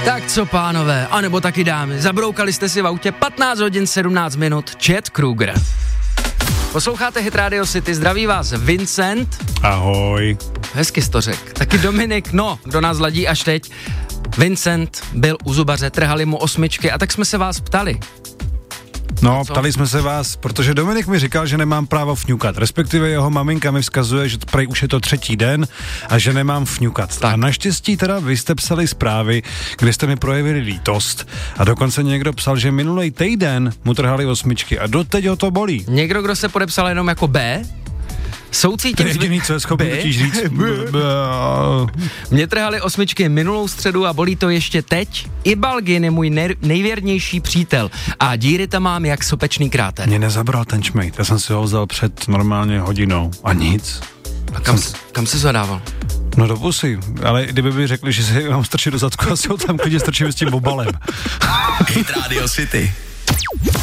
Tak co, pánové, anebo taky dámy, zabroukali jste si v autě 15 hodin 17 minut, Chad Kroeger. Posloucháte Hit Radio City, zdraví vás Vincent. Ahoj. Hezky jsi to řekl. Taky Dominik, no, kdo nás ladí až teď. Vincent byl u zubaře, trhali mu 8 a tak jsme se vás ptali. No, ptali jsme se vás, protože Dominik mi říkal, že nemám právo fňukat, respektive jeho maminka mi vzkazuje, že prej už je to 3. den a že nemám fňukat. Tak. A naštěstí teda vy jste psali zprávy, kde jste mi projevili lítost a dokonce někdo psal, že minulý týden mu trhali 8 a doteď ho to bolí. Někdo, kdo se podepsal jenom jako B? Soucítím... To je jediný, co je schopný totiž říct. Mě trhali 8 minulou středu a bolí to ještě teď. Ibalgin je můj nejvěrnější přítel a díry tam mám jak sopečný kráter. Mě nezabral ten čmejt, já jsem si ho vzal před normálně hodinou a nic. A kam jsi zadával? No do pusy, ale kdyby mi řekli, že si mám strčit do zadku, asi ho tam klidně strčím s tím obalem. Hit Radio City.